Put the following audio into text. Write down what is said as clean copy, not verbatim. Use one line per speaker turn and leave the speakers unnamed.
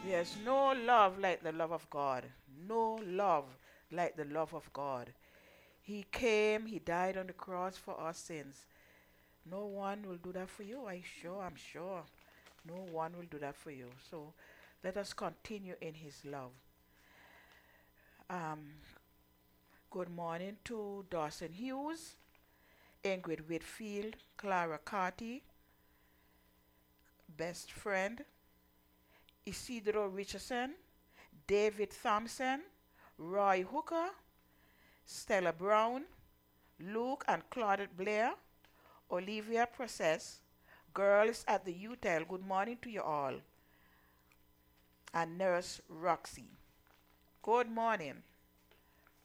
Yes, no love like the love of God. No love like the love of God. He came, he died on the cross for our sins. No one will do that for you, I'm sure. No one will do that for you. So let us continue in his love. Um, Good morning to Dawson Hughes, Ingrid Whitfield, Clara Carty, best friend, Isidro Richardson, David Thompson, Roy Hooker, Stella Brown, Luke and Claudette Blair, Olivia Process, girls at the UTEL, good morning to you all, and Nurse Roxy. Good morning.